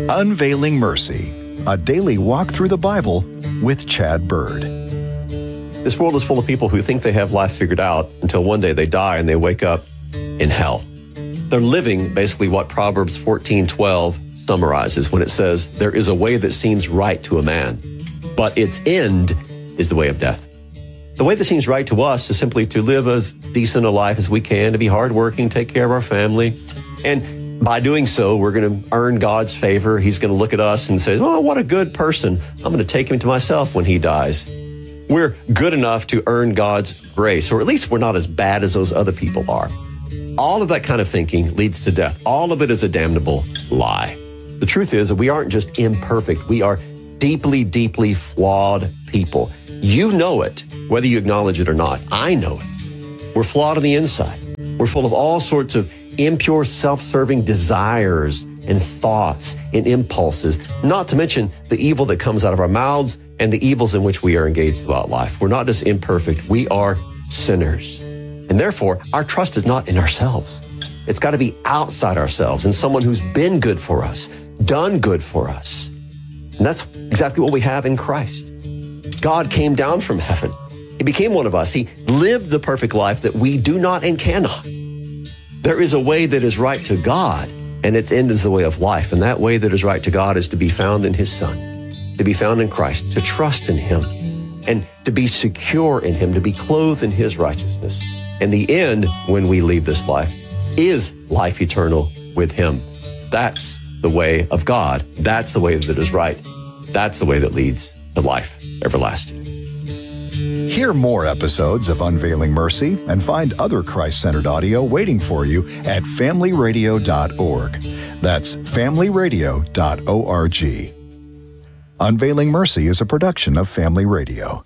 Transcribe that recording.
Unveiling Mercy, a daily walk through the Bible with Chad Bird. This world is full of people who think they have life figured out until one day they die and they wake up in hell. They're living basically what Proverbs 14:12 summarizes when it says, there is a way that seems right to a man, but its end is the way of death. The way that seems right to us is simply to live as decent a life as we can, to be hardworking, take care of our family. And by doing so, we're going to earn God's favor. He's going to look at us and say, oh, what a good person. I'm going to take him to myself when he dies. We're good enough to earn God's grace, or at least we're not as bad as those other people are. All of that kind of thinking leads to death. All of it is a damnable lie. The truth is that we aren't just imperfect. We are deeply, deeply flawed people. You know it, whether you acknowledge it or not. I know it. We're flawed on the inside. We're full of all sorts of impure, self-serving desires and thoughts and impulses, not to mention the evil that comes out of our mouths and the evils in which we are engaged throughout life. We're not just imperfect. We are sinners. And therefore, our trust is not in ourselves. It's got to be outside ourselves and someone who's been good for us, done good for us. And that's exactly what we have in Christ. God came down from heaven. He became one of us. He lived the perfect life that we do not and cannot. There is a way that is right to God, and its end is the way of life. And that way that is right to God is to be found in his Son, to be found in Christ, to trust in him, and to be secure in him, to be clothed in his righteousness. And the end, when we leave this life, is life eternal with him. That's the way of God. That's the way that is right. That's the way that leads to life everlasting. Hear more episodes of Unveiling Mercy and find other Christ-centered audio waiting for you at familyradio.org. That's familyradio.org. Unveiling Mercy is a production of Family Radio.